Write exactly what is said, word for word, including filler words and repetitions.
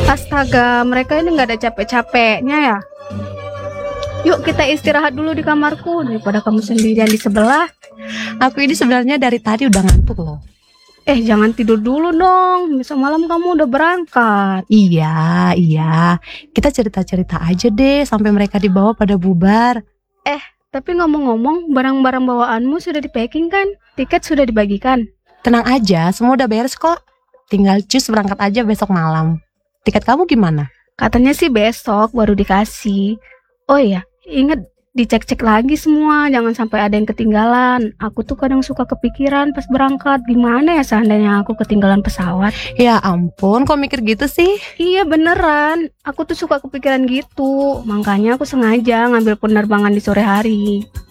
Astaga, mereka ini nggak ada capek-capeknya ya. Yuk kita istirahat dulu di kamarku daripada kamu sendirian di sebelah. Aku ini sebenarnya dari tadi udah ngantuk loh. Eh, jangan tidur dulu dong. Besok malam kamu udah berangkat. Iya, iya. Kita cerita-cerita aja deh sampai mereka dibawa pada bubar. Eh, tapi ngomong-ngomong, barang-barang bawaanmu sudah di-packing kan? Tiket sudah dibagikan? Tenang aja, semua udah beres kok. Tinggal cus berangkat aja besok malam. Tiket kamu gimana? Katanya sih besok baru dikasih. Oh iya, ingat dicek-cek lagi semua, jangan sampai ada yang ketinggalan. Aku tuh kadang suka kepikiran pas berangkat, gimana ya seandainya aku ketinggalan pesawat. Ya ampun, kok mikir gitu sih? Iya beneran, aku tuh suka kepikiran gitu. Makanya aku sengaja ngambil penerbangan di sore hari.